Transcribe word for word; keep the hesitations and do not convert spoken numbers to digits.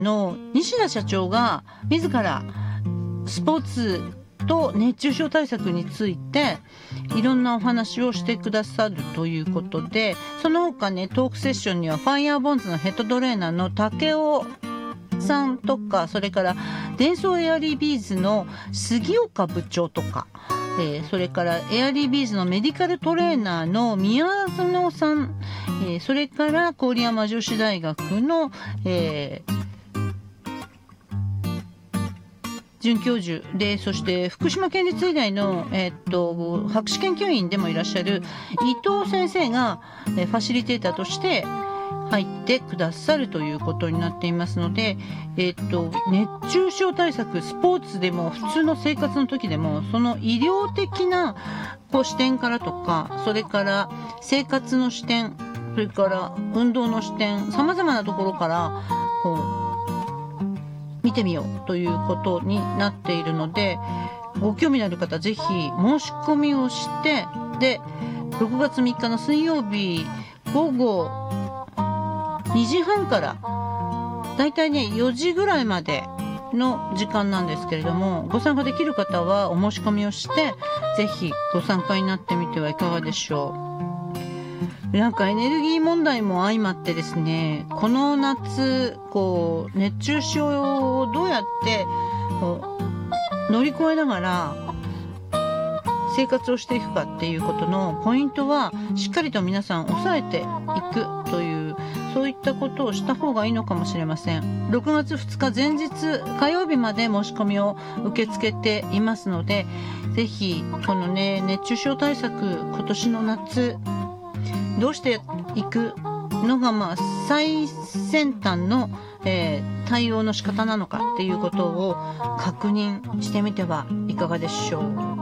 の西田社長が自らスポーツと熱中症対策についていろんなお話をしてくださるということで、その他ねトークセッションにはファイヤーボンズのヘッドトレーナーの竹尾さんとか、それからデンソーエアリービーズの杉岡部長とか、えー、それからエアリービーズのメディカルトレーナーの宮園さん、えー、それから郡山女子大学の、えー准教授で、そして福島県立医大の、えー、っと博士研究員でもいらっしゃる伊藤先生が、えー、ファシリテーターとして入ってくださるということになっていますので、えー、っと熱中症対策、スポーツでも普通の生活の時でもその医療的なこう視点からとか、それから生活の視点、それから運動の視点、さまざまなところからこう見てみようということになっているので、ご興味のある方ぜひ申し込みをして、でろくがつみっかの水曜日午後にじはんからだいたいねよじぐらいまでの時間なんですけれども、ご参加できる方はお申し込みをしてぜひご参加になってみてはいかがでしょう。なんかエネルギー問題も相まってですね、この夏こう熱中症をどうやってこう乗り越えながら生活をしていくかっていうことのポイントはしっかりと皆さん抑えていくという、そういったことをした方がいいのかもしれません。ろくがつふつか前日火曜日まで申し込みを受け付けていますので、ぜひこのね熱中症対策、今年の夏どうしていくのがまあ最先端の、えー、対応の仕方なのかっていうことを確認してみてはいかがでしょう。